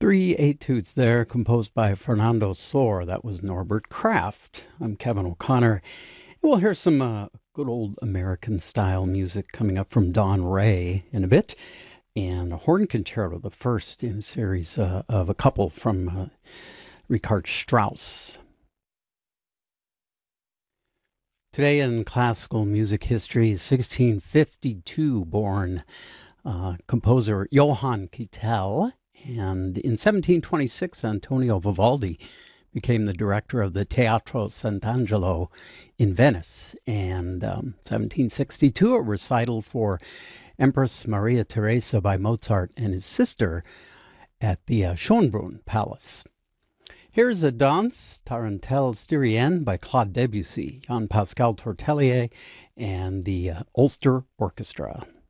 Three etudes there, composed by Fernando Sor. That was Norbert Kraft. I'm Kevin O'Connor. We'll hear some good old American style music coming up from Don Ray in a bit, and a horn concerto, the first in a series of a couple from Richard Strauss. Today in classical music history, 1652 born composer Johann Keitel. And in 1726, Antonio Vivaldi became the director of the Teatro Sant'Angelo in Venice. And 1762, a recital for Empress Maria Theresa by Mozart and his sister at the Schönbrunn Palace. Here's a Danse Tarentelle Styrienne by Claude Debussy, Jean-Pascal Tortelier, and the Ulster Orchestra.